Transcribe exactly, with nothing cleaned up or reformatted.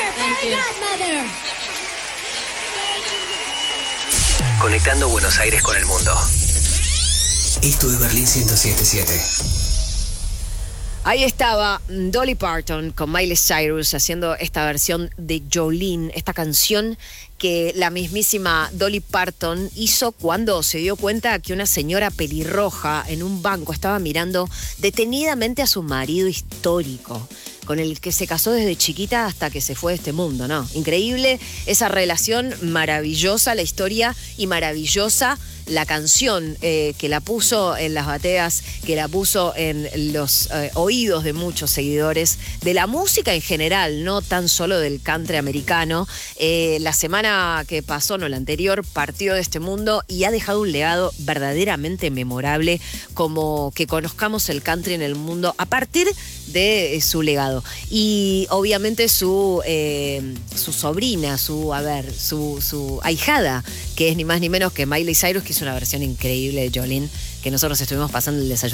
Conectando Buenos Aires con el mundo. Esto es Berlín ciento siete punto siete. Ahí estaba Dolly Parton con Miley Cyrus haciendo esta versión de Jolene, esta canción que la mismísima Dolly Parton hizo cuando se dio cuenta que una señora pelirroja en un banco estaba mirando detenidamente a su marido histórico, con el que se casó desde chiquita hasta que se fue de este mundo, ¿no? Increíble esa relación, maravillosa la historia y maravillosa la canción eh, que la puso en las bateas, que la puso en los eh, oídos de muchos seguidores de la música en general, no tan solo del country americano. Eh, la semana que pasó, no la anterior, partió de este mundo y ha dejado un legado verdaderamente memorable, como que conozcamos el country en el mundo a partir de eh, su legado. Y obviamente su, eh, su sobrina, su, a ver, su, su ahijada, que es ni más ni menos que Miley Cyrus, que hizo una versión increíble de Jolene, que nosotros estuvimos pasando el desayuno